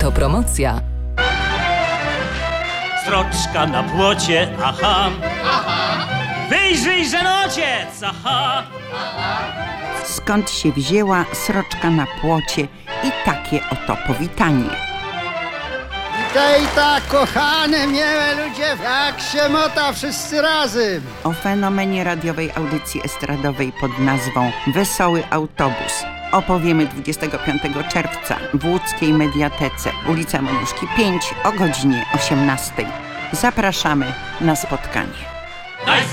Autopromocja. Sroczka na płocie, aha, aha. Wyjrzyj, że ojciec, aha. Skąd się wzięła sroczka na płocie i takie oto powitanie. Witaj, kochane, miłe ludzie, jak się mota wszyscy razem. O fenomenie radiowej audycji estradowej pod nazwą Wesoły Autobus opowiemy 25 czerwca w łódzkiej Mediatece, ulica Moniuszki 5 o godzinie 18. Zapraszamy na spotkanie. Daj